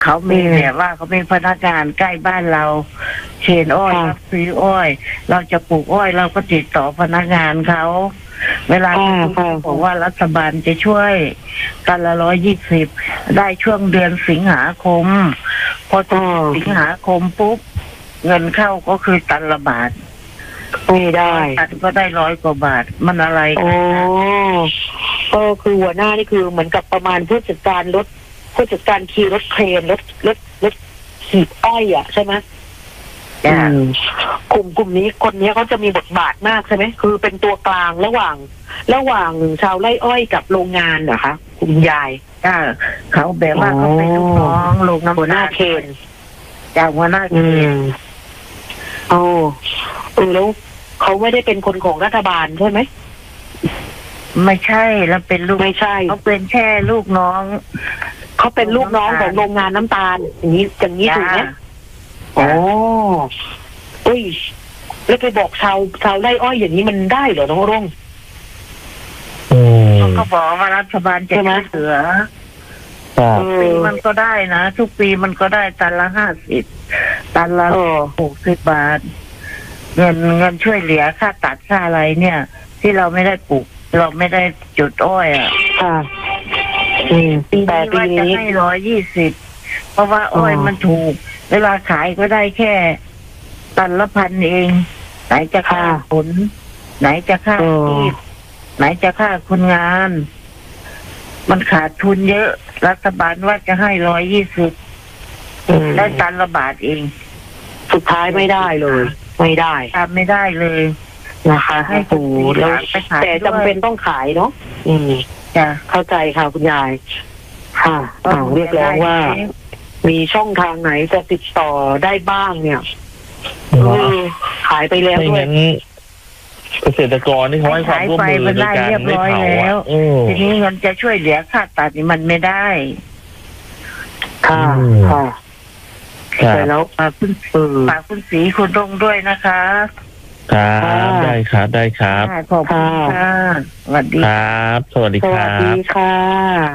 เขามีแบบว่าเขาเป็นพนักงานใกล้บ้านเราเชนอ้อยรับซื้ออ้อยเราจะปลูกอ้อยเราก็ติดต่อพนักงานเขาเวลาเขาบอกว่ารัฐบาลจะช่วยกันละ120ได้ช่วงเดือนสิงหาคมพอถึงสิงหาคมปุ๊บเงินเข้าก็คือตันละบาทไม่ได้ตันก็ได้100 กว่าบาทมันอะไรก็คือหัวหน้านี่คือเหมือนกับประมาณผู้จัดการขี่รถเครนรถขีดอ้อยอ่ะใช่ไหมกลุ่มนี้คนนี้เขาจะมีบทบาทมากใช่ไหมคือเป็นตัวกลางระหว่างชาวไร่อ้อยกับโรงงานเหรอคะคุณยายเขาแบบว่าเขาเป็นลูกน้องโรงน้ำหัวหน้าเคนจากหัวหน้าเคนแล้วเขาไม่ได้เป็นคนของรัฐบาลใช่ไหมไม่ใช่แล้วเป็นลูกไม่ใช่เขาเป็นแค่ลูกน้องเขาเป็นลูกน้องของโรงงานน้ำตาลอย่างนี้ถูกไหมอุ้ยแล้วไปบอกชาวไร่อ้อยอย่างนี้มันได้เหรอน้องรุ่งเขาบอกว่ารัฐบาลจะช่วยเหลือทุกปีมันก็ได้นะทุกปีมันก็ได้ตันละ50ตันละ60 บาทเงินช่วยเหลือค่าตัดค่าอะไรเนี่ยที่เราไม่ได้ปลูกเราไม่ได้จุดอ้อยปีนี้ว่าจะให้120เพราะว่าอ้อยมันถูกเวลาขายก็ได้แค่ตันละ1,000เองไหนจะค่าผลไหนจะค่าที่ไหนจะค่าคนงานมันขาดทุนเยอะรัฐบาลว่าจะให้120ได้ตันละบาทเองสุดท้ายไม่ได้เลยไม่ได้ทำไม่ได้เลยนะคะให้ปูแล้วแต่จำเป็นต้องขายเนาะจ้ะเข้าใจค่ะคุณยายค่ะเรียกร้องว่ามีช่องทางไหนจะติดต่อได้บ้างเนี่ยขายไปแล้วด้วยเกษตรกรที่เขาให้ความร่วมมือในการไม่เผาทีนี้เงินจะช่วยเหลือค่าตัดนี่มันไม่ได้ค่ะแต่แล้วฝากคุณศรีคุณรงด้วยนะคะครับได้ครับขอบคุณค่ะสวัสดีครับสวัสดีครับสวัสดีค่ะ